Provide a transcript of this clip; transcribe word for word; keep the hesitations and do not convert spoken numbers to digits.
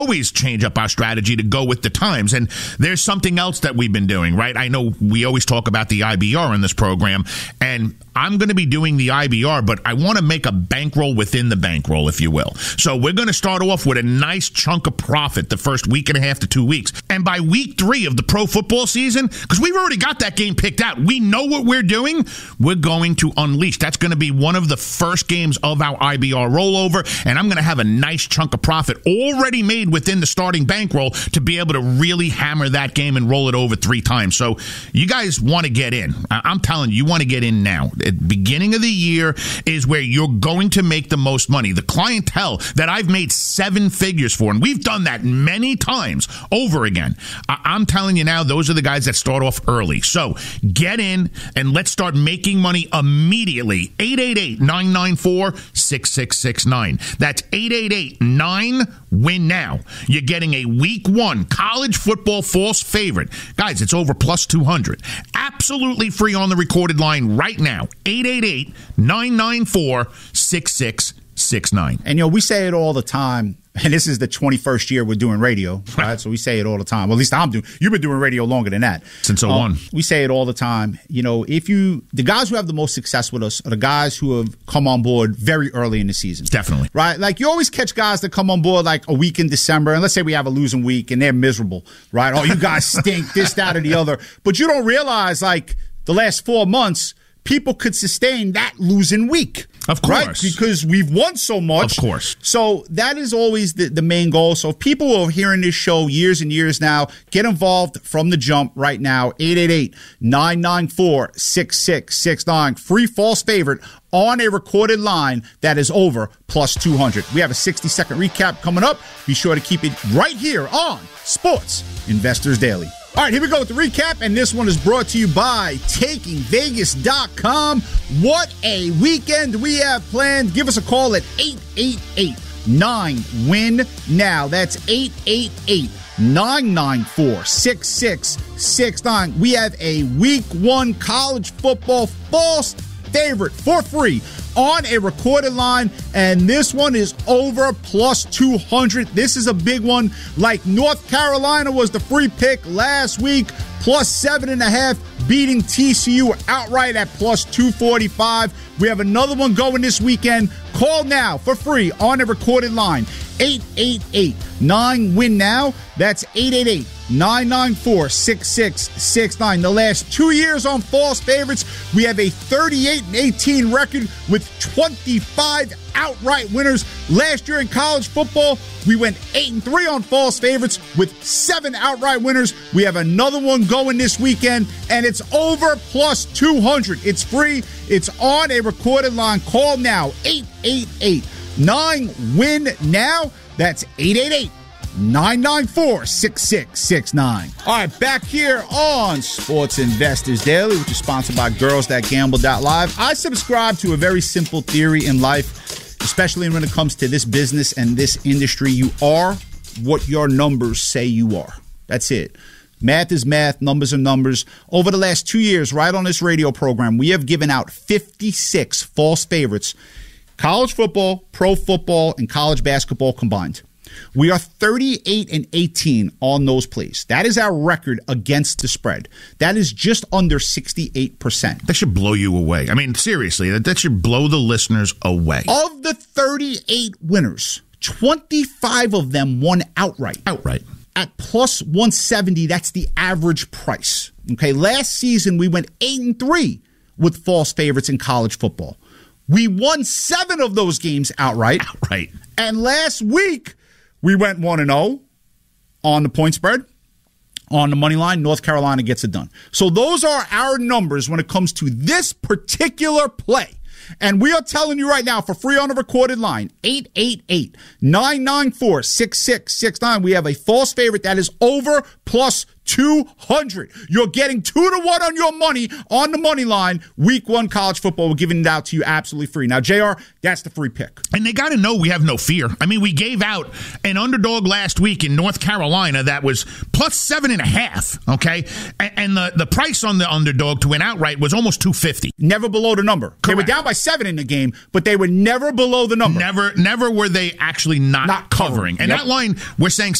always change up our strategy to go with the times. And there's something else that we've been doing, right? I know we always talk about the I B R in this program, and I'm going to be doing the I B R, but I want to make a bankroll within the bankroll, if you will. So we're going to start off with a nice chunk of profit the first week and a half to two weeks. And by week three of the pro football season, because we've already got that game picked out, we know what we're doing, we're going to unleash. That's going to be one of the first games of our I B R rollover, and I'm going to have a nice chunk of profit already made within the starting bankroll to be able to really hammer that game and roll it over three times. So you guys want to get in. I'm telling you, you want to get in now. At the beginning of the year is where you're going to make the most money. The clientele that I've made seven figures for, and we've done that many times over again. I'm telling you now, those are the guys that start off early. So get in and let's start making money immediately. eight eight eight, nine nine four, six six six nine. That's eight eight eight, nine, win now. You're getting a week one college football false favorite. Guys, it's over plus two hundred. Absolutely free on the recorded line right now. eight eight eight, nine nine four, six six six nine. And, you know, we say it all the time, and this is the twenty-first year we're doing radio, right? So we say it all the time. Well, at least I'm doing. You've been doing radio longer than that. Since oh one. Um, we say it all the time. You know, if you, the guys who have the most success with us are the guys who have come on board very early in the season. Definitely. Right? Like, you always catch guys that come on board like a week in December, and let's say we have a losing week, and they're miserable, right? Oh, you guys stink, this, that, or the other. But you don't realize, like, the last four months, people could sustain that losing week. Of course. Right? Because we've won so much. Of course. So that is always the, the main goal. So if people who are hearing this show years and years now, get involved from the jump right now. eight eight eight, nine nine four, six six six nine. Free false favorite on a recorded line that is over plus two hundred. We have a sixty-second recap coming up. Be sure to keep it right here on Sports Investors Daily. All right, here we go with the recap, and this one is brought to you by taking vegas dot com. What a weekend we have planned. Give us a call at eight eight eight, nine, win now. That's eight eight eight, nine nine four, six six six nine. We have a week one college football false favorite for free on a recorded line, and this one is over plus two hundred. This is a big one. Like North Carolina was the free pick last week, plus seven and a half, beating T C U outright at plus two forty-five. We have another one going this weekend. Call now for free on a recorded line. eight eight eight, nine, win now. That's eight eight eight, nine nine four, six six six nine. The last two years on false favorites, we have a thirty-eight and eighteen record with twenty-five outright winners. Last year in college football, we went eight and three on false favorites with seven outright winners. We have another one going this weekend, and it's over plus two hundred. It's free. It's on a recorded line. Call now, eight eight eight, nine, win now. That's eight eight eight, nine nine four, six six six nine. All right, back here on Sports Investors Daily, which is sponsored by girls that gamble dot live. I subscribe to a very simple theory in life, especially when it comes to this business and this industry. You are what your numbers say you are. That's it. Math is math. Numbers are numbers. Over the last two years, right on this radio program, we have given out fifty-six false favorites. College football, pro football, and college basketball combined. We are thirty-eight and eighteen on those plays. That is our record against the spread. That is just under sixty-eight percent. That should blow you away. I mean, seriously, that, that should blow the listeners away. Of the thirty-eight winners, twenty-five of them won outright. Outright. At plus one seventy, that's the average price. Okay, last season we went eight and three with false favorites in college football. We won seven of those games outright. Outright. And last week, we went one and oh on the point spread. On the money line, North Carolina gets it done. So those are our numbers when it comes to this particular play. And we are telling you right now, for free on a recorded line, eight eight eight, nine nine four, six six six nine. We have a false favorite that is over plus two hundred. You're getting two to one on your money on the money line. Week one college football. We're giving it out to you absolutely free. Now, J R, that's the free pick. And they got to know we have no fear. I mean, we gave out an underdog last week in North Carolina that was plus seven and a half. Okay, and, and the, the price on the underdog to win outright was almost two fifty. Never below the number. Correct. They were down by seven in the game, but they were never below the number. Never, never were they actually not, not covering. covering. And Yep. that line, we're saying